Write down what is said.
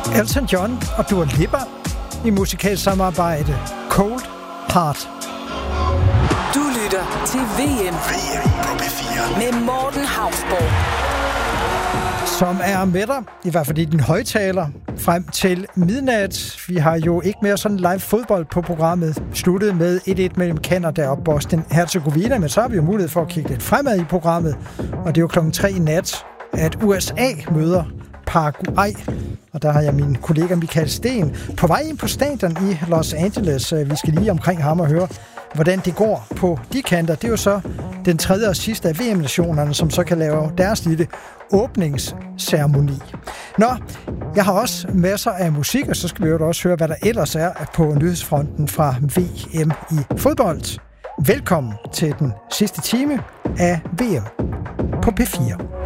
Elton John og Dua Lipa i musikalsk samarbejde Cold Heart. Du lytter til VM på P4 med Morten Hausborg, Som er med dig, i hvert fald i din højtaler, frem til midnat. Vi har jo ikke mere sådan live fodbold på programmet. Sluttet med 1-1 mellem Canada og Bosnien-Herzegovina, men så har vi jo mulighed for at kigge lidt fremad i programmet. Og det er jo 3:00 i nat, at USA møder Paraguay. Og der har jeg min kollega Michael Sten på vej ind på stadion i Los Angeles. Vi skal lige omkring ham og høre, hvordan det går på de kanter. Det er jo så den tredje og sidste af VM-nationerne, som så kan lave deres lille åbningsceremoni. Nå, jeg har også masser af musik, og så skal vi jo også høre, hvad der ellers er på nyhedsfronten fra VM i fodbold. Velkommen til den sidste time af VM på P4.